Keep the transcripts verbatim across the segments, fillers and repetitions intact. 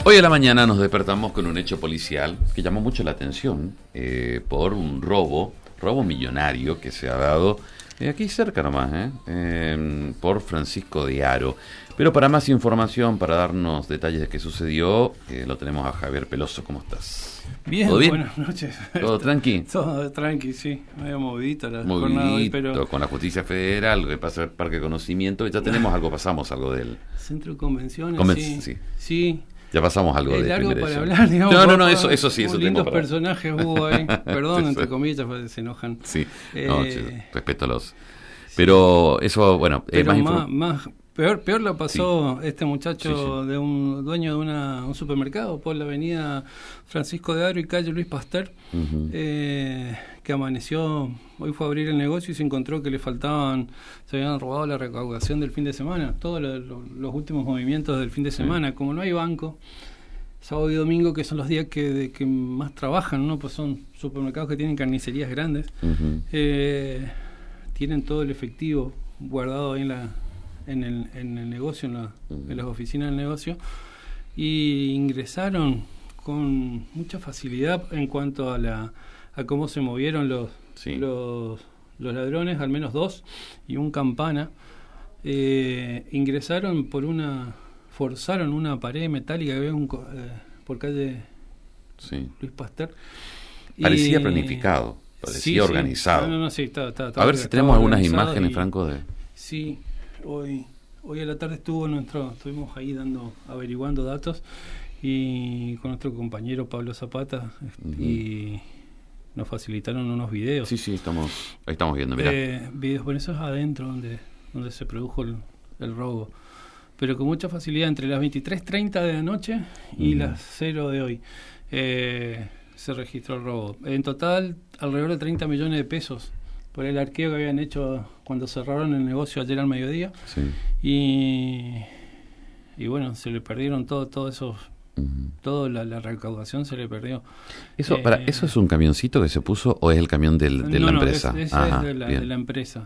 Hoy a la mañana nos despertamos con un hecho policial que llamó mucho la atención eh, por un robo, robo millonario que se ha dado eh, aquí cerca nomás, eh, eh, por Francisco de Haro. Pero para más información, para darnos detalles de qué sucedió, eh, lo tenemos a Javier Peloso. ¿Cómo estás? Bien, ¿Todo bien? Buenas noches. ¿Todo tranqui? Todo tranqui, sí. Medio movidito la jornada hoy, Movidito, pero... con la Justicia Federal, repasa el Parque de Conocimiento, ya tenemos algo, pasamos algo del... Centro de Convenciones, Conven- sí. sí. Sí. Ya pasamos algo Es de largo primera para edición. hablar, digamos. No, no, no, por- eso, eso sí, muy eso lindos tengo para... personajes hubo ahí. Perdón, Sí, entre sí. comillas, porque se enojan. Sí, Eh, no, sí, respeto a los... Pero eso, bueno, es Pero más, más, inform- más peor, peor lo pasó este muchacho Sí, sí. de un dueño de una, un supermercado por la avenida Francisco de Haro y calle Luis Pasteur, Ujú. eh, que amaneció, hoy fue a abrir el negocio y se encontró que le faltaban, se habían robado la recaudación del fin de semana, todos lo- lo- los últimos movimientos del fin de semana. Como no hay banco, sábado y domingo, que son los días que, de, que más trabajan, ¿no? Pues son supermercados que tienen carnicerías grandes, Ujú. eh, tienen todo el efectivo guardado ahí en la en el, en el negocio, en, la, en las oficinas del negocio, y ingresaron con mucha facilidad en cuanto a la a cómo se movieron los Sí. los, los ladrones, al menos dos y un campana. Eh, ingresaron por una forzaron una pared metálica que había un, co- eh, por calle Sí. Luis Pasteur. Parecía Y- planificado, parecía Sí, sí. organizado. No, no, no, sí, está- está- está- A ver si está tenemos algunas organizado imágenes, y- Franco, de... Sí, hoy hoy a la tarde estuvo nuestro, estuvimos ahí dando, averiguando datos y con nuestro compañero Pablo Zapata, Ujú. y nos facilitaron unos videos. Sí, sí, estamos, ahí estamos viendo, mirá. Eh, videos, bueno, eso es adentro donde, donde se produjo el, el robo. Pero con mucha facilidad, entre las veintitrés treinta de la noche y Ujú. las cero de hoy, eh, se registró el robo. En total, alrededor de treinta millones de pesos por el arqueo que habían hecho cuando cerraron el negocio ayer al mediodía. Sí. Y, y bueno, se le perdieron todo, todo eso, Ujú. toda la, la recaudación se le perdió. Eso, Eh, para, ¿eso es un camioncito que se puso o es el camión del, de no, la no, empresa? es- ese Ajá, es de la, bien. de la empresa.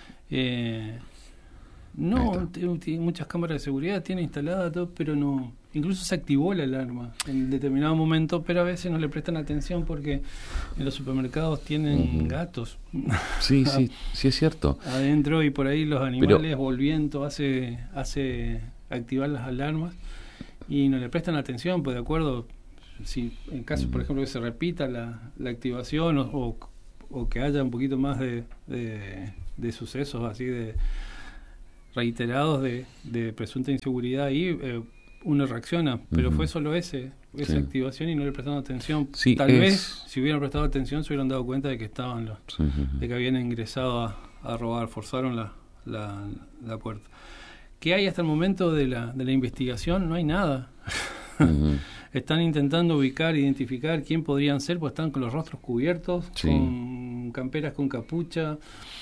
Eh, Ahí no, está. tiene, tiene muchas cámaras de seguridad, tiene instalada todo, pero no. Incluso se activó la alarma en determinado momento, pero a veces no le prestan atención porque en los supermercados tienen Ujú. gatos Sí, sí, sí es cierto. adentro, y por ahí los animales o el viento hace, hace activar las alarmas y no le prestan atención, pues de acuerdo, si en caso, por ejemplo, que se repita la, la activación o, o, o que haya un poquito más de, de, de sucesos así de reiterados de, de presunta inseguridad ahí, eh, uno reacciona, pero Ujú. fue solo ese esa Sí. activación y no le prestaron atención. Sí, Tal es- vez si hubieran prestado atención se hubieran dado cuenta de que estaban los Sí, sí, sí. de que habían ingresado a, a robar, forzaron la, la, la puerta. ¿Qué hay hasta el momento de la, de la investigación? No hay nada. Ujú. Están intentando ubicar, identificar quién podrían ser, pues están con los rostros cubiertos, Sí. con camperas con capucha,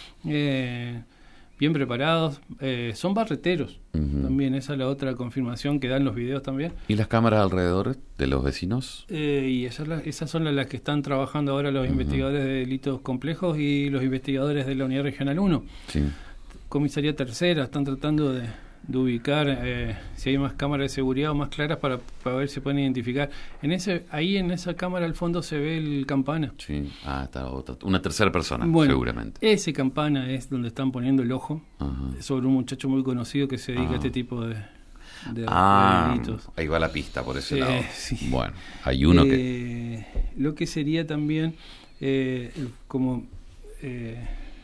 eh, bien preparados. Eh, son barreteros Ujú. también, esa es la otra confirmación que dan los videos también. ¿Y las cámaras alrededor de los vecinos? Eh, y esas, la- esas son las, las que están trabajando ahora los Ujú. investigadores de delitos complejos y los investigadores de la Unidad Regional uno. Sí. Comisaría Tercera, están tratando de, de ubicar eh, si hay más cámaras de seguridad o más claras para, para ver si se pueden identificar. En ese, ahí en esa cámara al fondo se ve el campana. Sí. Ah, está otra, una tercera persona, Bueno, seguramente. ese campana es donde están poniendo el ojo Ajá. sobre un muchacho muy conocido que se dedica Ah. a este tipo de, de- de Ah, delitos. ahí va la pista por ese Eh, lado. sí. Bueno, hay uno que... Eh, lo que sería también eh, el- como eh,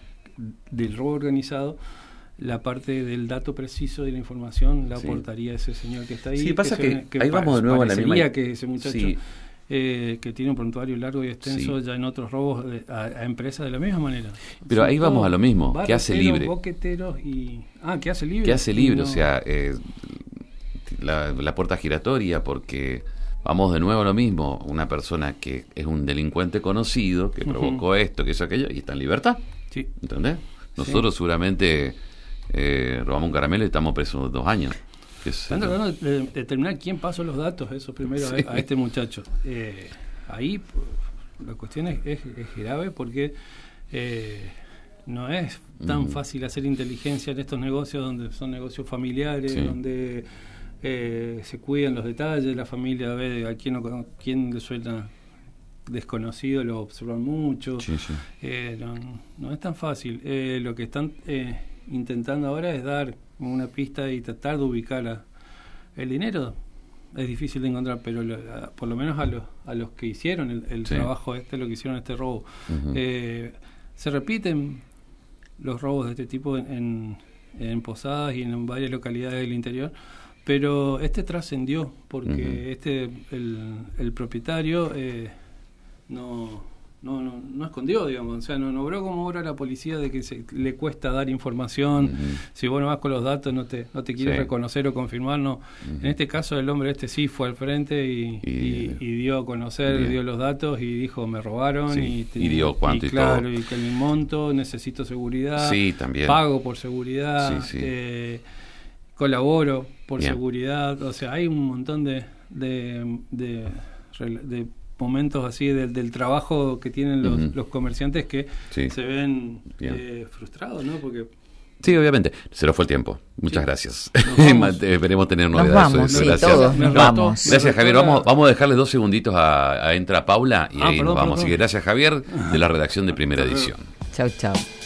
del robo organizado, la parte del dato preciso de la información la Sí. aportaría ese señor que está ahí. Sí, pasa se- que ahí vamos de nuevo a la parecería misma- que ese muchacho Sí. eh, que tiene un prontuario largo y extenso Sí. ya en otros robos de- a, a empresas de la misma manera. Pero Son ahí vamos todos a lo mismo, ¿qué hace barreteros, libre? boqueteros y... Ah, ¿qué hace libre? ¿Qué hace libre? No. O sea, eh, la, la puerta giratoria, porque vamos de nuevo a lo mismo. Una persona que es un delincuente conocido, que Ujú. provocó esto, que hizo aquello, y está en libertad. Sí. ¿Entendés? Nosotros seguramente eh, robamos un caramelo y estamos presos dos años. Que es- Están tratando de de determinar quién pasó los datos, eso primero, Sí. a, a este muchacho. Eh, ahí pues, la cuestión es, es, es grave porque eh, no es tan Ujú. fácil hacer inteligencia en estos negocios, donde son negocios familiares, Sí. donde eh, se cuidan los detalles, la familia ve a quién, no, quién le suena desconocido, lo observan mucho. Sí, sí. Eh, no, no es tan fácil. Eh, lo que están eh, intentando ahora es dar una pista y tratar de ubicar a, el dinero. Es difícil de encontrar, pero lo, a, por lo menos a los a los que hicieron el, el sí. trabajo este, lo que hicieron este robo. Uh-huh. Eh, se repiten los robos de este tipo en, en, en Posadas y en varias localidades del interior, pero este trascendió porque uh-huh. este el, el propietario eh, no, no no no escondió, digamos, o sea, no, no obró como obra la policía de que se, le cuesta dar información. Uh-huh. Si vos no vas con los datos no te no te quiere sí. reconocer o confirmar, no. Uh-huh. En este caso el hombre este sí fue al frente y, y, y, y dio a conocer, bien. dio los datos y dijo me robaron sí. y, y dio cuánto y, y claro, todo. Y que mi monto, necesito seguridad, sí, también. pago por seguridad, sí, sí. Eh, colaboro por bien. seguridad, o sea, hay un montón de de, de, de, de momentos así del, del trabajo que tienen los, uh-huh. los comerciantes que sí. se ven eh, frustrados, ¿no? Porque sí, obviamente. Se nos fue el tiempo. Muchas sí. gracias. Esperemos tener nos novedades. Vamos, sí, gracias. Todos nos no, vamos. Gracias, Javier. Vamos, vamos a dejarle dos segunditos a, a Entra Paula y ah, ahí perdón, nos vamos. Perdón. Así que gracias, Javier, de la redacción de Primera Edición. Chau, chau.